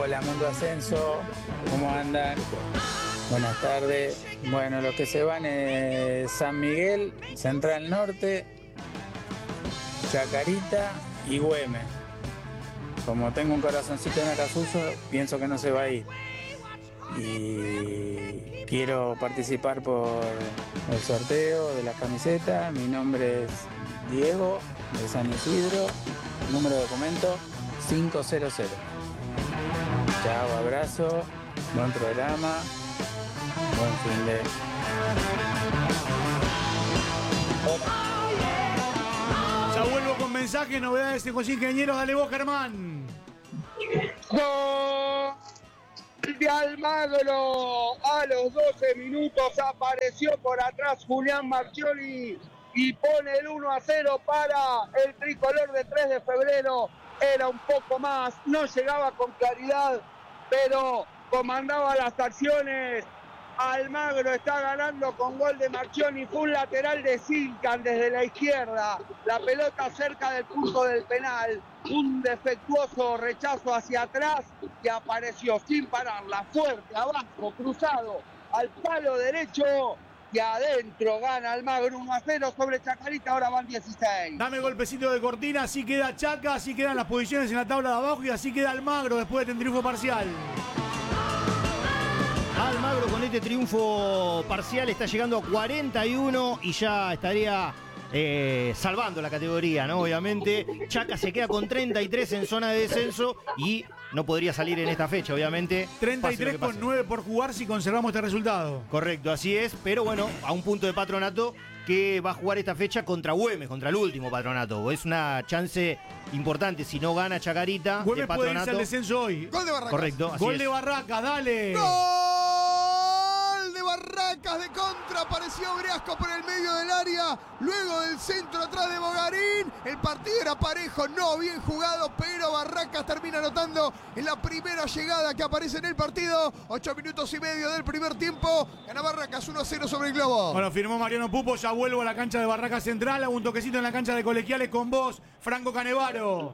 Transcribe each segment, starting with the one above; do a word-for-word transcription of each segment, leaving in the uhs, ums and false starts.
Hola Mundo Ascenso, ¿cómo andan? Buenas tardes. Bueno, los que se van es San Miguel, Central Norte, Chacarita y Güemes. Como tengo un corazoncito en Acasuso, pienso que no se va a ir. Y quiero participar por el sorteo de las camisetas. Mi nombre es Diego, de San Isidro, número de documento cinco cero cero. Chao, abrazo, buen programa, buen fin de... Ya vuelvo con mensajes, novedades de José Ingenieros. Dale vos, Germán. ¡Gol de Almagro! A los doce minutos apareció por atrás Julián Marchioli y pone el uno a cero para el tricolor de tres de febrero. Era un poco más, no llegaba con claridad, pero comandaba las acciones. Almagro está ganando con gol de Marchioni. Fue un lateral de Silcan desde la izquierda. La pelota cerca del punto del penal. Un defectuoso rechazo hacia atrás que apareció sin pararla. Fuerte, abajo, cruzado al palo derecho. Y adentro gana Almagro uno a cero sobre Chacarita. Ahora van dieciséis. Dame golpecito de cortina. Así queda Chaca. Así quedan las posiciones en la tabla de abajo. Y así queda Almagro después de este triunfo parcial. Almagro con este triunfo parcial está llegando a cuarenta y uno y ya estaría eh, salvando la categoría, ¿no? Obviamente, Chaca se queda con treinta y tres en zona de descenso y no podría salir en esta fecha, obviamente. treinta y tres con nueve por jugar si conservamos este resultado. Correcto, así es, pero bueno, a un punto de Patronato que va a jugar esta fecha contra Güemes, contra el último Patronato. Es una chance importante si no gana Chacarita. Güemes de Patronato. puede irse al descenso hoy. Gol de Barracas. Correcto, así Gol es. de Barracas, dale. ¡Gol de Barracas de contra! Apareció Briasco por el medio del área. Luego del centro atrás de Bogarín. El partido era parejo, no bien jugado, pero Barracas termina anotando en la primera llegada que aparece en el partido. Ocho minutos y medio del primer tiempo. Gana Barracas uno a cero sobre el Globo. Bueno, firmó Mariano Pupo. Ya vuelvo a la cancha de Barracas Central. Hago un toquecito en la cancha de Colegiales con vos, Franco Canevaro.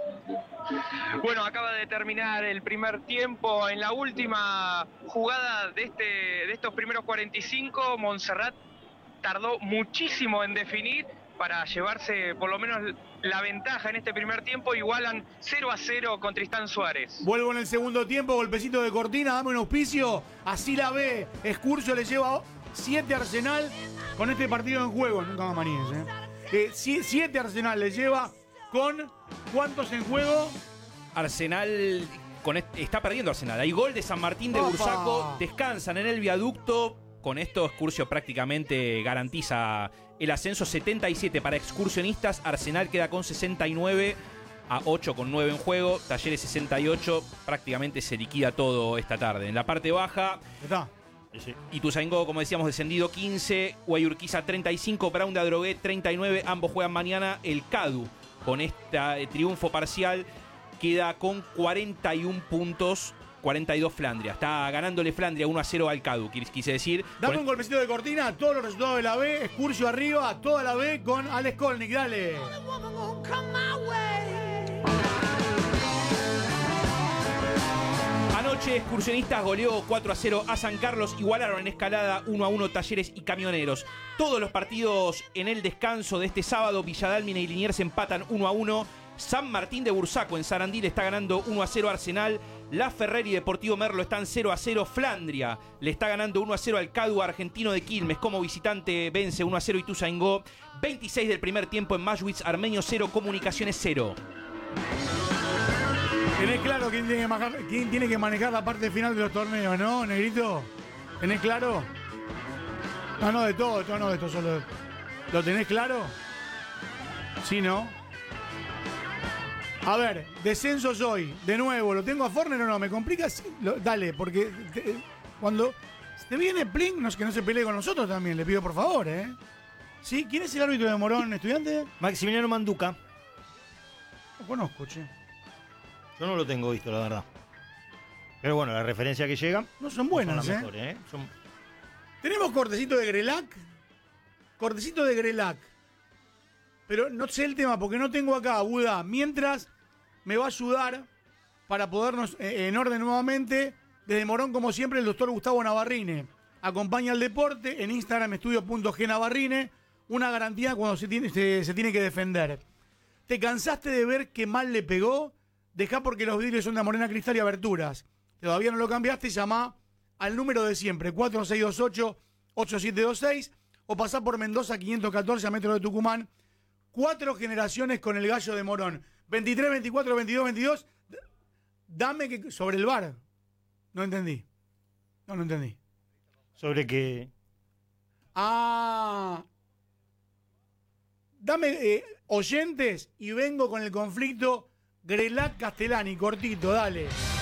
Bueno, acaba de terminar el primer tiempo. En la última jugada de, este, de estos primeros cuarenta y cinco, Montserrat tardó muchísimo en definir para llevarse por lo menos la ventaja en este primer tiempo. Igualan cero a cero con Tristán Suárez. Vuelvo en el segundo tiempo, golpecito de cortina, dame un auspicio. Así la ve. Excursio le lleva siete Arsenal con este partido en juego. Nunca más maníes, ¿eh? eh siete Arsenal le lleva con ¿cuántos en juego? Arsenal con este, está perdiendo Arsenal. Hay gol de San Martín de Opa. Bursaco. Descansan en el viaducto. Con esto Excursio prácticamente garantiza el ascenso. setenta y siete para excursionistas. Arsenal queda con sesenta y nueve a ocho con nueve en juego. Talleres sesenta y ocho. Prácticamente se liquida todo esta tarde. En la parte baja Está. Ituzaingó, como decíamos, descendido quince. Guayurquiza treinta y cinco. Brown de Adrogué treinta y nueve. Ambos juegan mañana. El Cadu, con este triunfo parcial, queda con cuarenta y un puntos. cuarenta y dos Flandria. Está ganándole Flandria uno a cero al Cadu, quise decir. Dame con un golpecito de cortina, todos los resultados de la B, Excursio arriba, toda la B con Alex Kolnick, dale. Anoche Excursionistas goleó cuatro a cero a San Carlos, igualaron en escalada uno a uno Talleres y Camioneros. Todos los partidos en el descanso de este sábado, Villadalmine y Liniers empatan uno a uno. San Martín de Bursaco en Sarandí le está ganando uno a cero a Arsenal. La Ferrer y Deportivo Merlo están cero a cero. Flandria le está ganando uno a cero al Cadu. Argentino de Quilmes como visitante vence uno a cero Ituzaingó. veintiséis del primer tiempo en Majwitz. Armenio cero, Comunicaciones cero. Tenés claro quién tiene, que manejar, quién tiene que manejar la parte final de los torneos, ¿no, Negrito? ¿Tenés claro? No, no, de todo, de todo, no, de esto solo. ¿Lo tenés claro? Sí, ¿no? A ver, descensos hoy, de nuevo, ¿lo tengo a Forner o no? ¿Me complica? Sí, lo, dale, porque te, cuando te viene Plink, no, que no se pelee con nosotros también, le pido por favor, ¿eh? ¿Sí? ¿Quién es el árbitro de Morón, estudiante? Maximiliano Manduca. Lo conozco, che. Yo no lo tengo visto, la verdad. Pero bueno, la referencia que llegan no son buenas, no son las ¿eh? mejores, ¿eh? Son... Tenemos cortecito de Grelac. Cortecito de Grelac. Pero no sé el tema porque no tengo acá, Buda. Mientras me va a ayudar para podernos eh, en orden nuevamente. Desde Morón, como siempre, el doctor Gustavo Navarrine. Acompaña al deporte en Instagram, estudio.gnavarrine. Una garantía cuando se tiene, se, se tiene que defender. ¿Te cansaste de ver qué mal le pegó? Dejá porque los vidrios son de Morena Cristal y aberturas. Todavía no lo cambiaste, llamá al número de siempre, cuatro seis dos ocho, ocho siete dos seis, o pasá por Mendoza quinientos catorce a metros de Tucumán. Cuatro generaciones con el gallo de Morón. veintitrés, veinticuatro, veintidós, veintidós. Dame que sobre el V A R. No entendí. No, no entendí. ¿Sobre qué? Ah. Dame eh, oyentes y vengo con el conflicto Grelac Castellani, cortito, dale.